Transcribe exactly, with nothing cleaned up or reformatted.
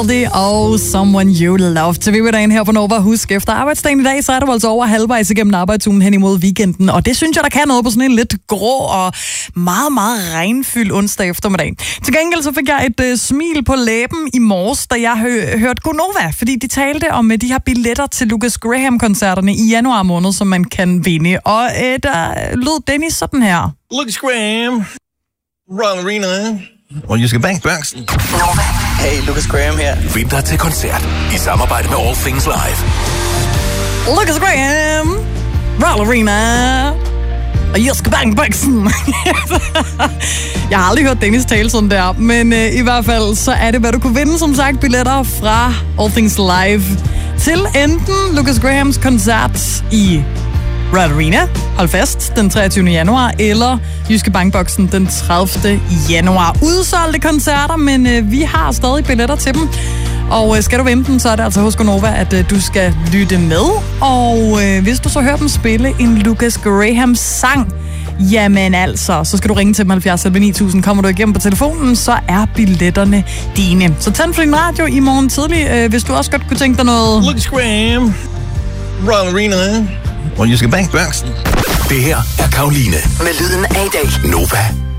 og Someone You Love til V V-dagen her på Nova. Husk, efter arbejdsdagen i dag, så er det altså over halvvejs igennem arbejdsugen hen imod weekenden. Og det synes jeg, der kan noget på sådan en lidt grå og meget, meget regnfyldt onsdag eftermiddag. Til gengæld så fik jeg et uh, smil på læben i morges, da jeg hø- hørte Gonova, fordi de talte om uh, de her billetter til Lucas Graham-koncerterne i januar måned, som man kan vinde. Og uh, der lød Dennis sådan her. Lucas Graham, Royal Arena, og Jyske Bank Banks. Hey, Lucas Graham her. Vinter til koncert i samarbejde med All Things Live. Lucas Graham, Royal Arena og Jyske Bank Banken. Jeg har aldrig hørt Dennis tale sådan der, men øh, i hvert fald så er det, hvad du kunne vinde, som sagt, billetter fra All Things Live til enten Lucas Grahams koncert i Royal Arena, hold fast, den treogtyvende januar, eller Jyske Bankboksen den tredivte januar. Udsolgte koncerter, men øh, vi har stadig billetter til dem. Og øh, skal du vinde dem, så er det altså hos Gonova, at øh, du skal lytte med. Og øh, hvis du så hører dem spille en Lucas Graham sang, jamen altså, så skal du ringe til dem halvfjerds elleve ni tusind. Kommer du igennem på telefonen, så er billetterne dine. Så tænd for din radio i morgen tidlig, øh, hvis du også godt kunne tænke dig noget. Lucas Graham, Royal Arena, og Jyske Bank Banks. Det her er Karoline med lyden af i dag. Nova.